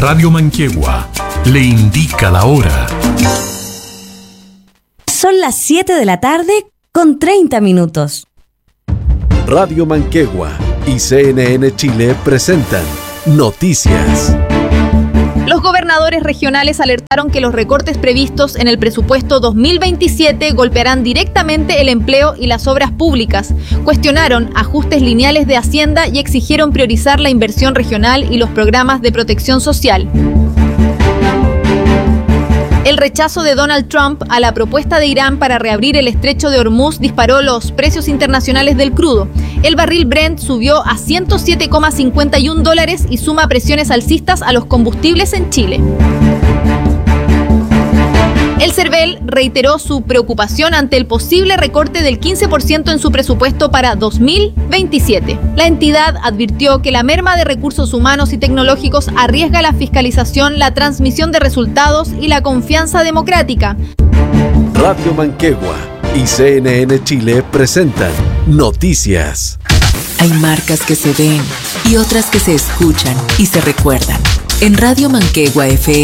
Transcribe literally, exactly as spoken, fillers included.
Radio Manquehue le indica la hora. Son las siete de la tarde con treinta minutos. Radio Manquehue y C N N Chile presentan Noticias. Los gobernadores regionales alertaron que los recortes previstos en el presupuesto dos mil veintisiete golpearán directamente el empleo y las obras públicas. Cuestionaron ajustes lineales de Hacienda y exigieron priorizar la inversión regional y los programas de protección social. El rechazo de Donald Trump a la propuesta de Irán para reabrir el estrecho de Hormuz disparó los precios internacionales del crudo. El barril Brent subió a ciento siete coma cincuenta y uno dólares y suma presiones alcistas a los combustibles en Chile. El CERVEL reiteró su preocupación ante el posible recorte del quince por ciento en su presupuesto para dos mil veintisiete. La entidad advirtió que la merma de recursos humanos y tecnológicos arriesga la fiscalización, la transmisión de resultados y la confianza democrática. Radio Manquehue y C N N Chile presentan Noticias. Hay marcas que se ven y otras que se escuchan y se recuerdan. En Radio Manquehue F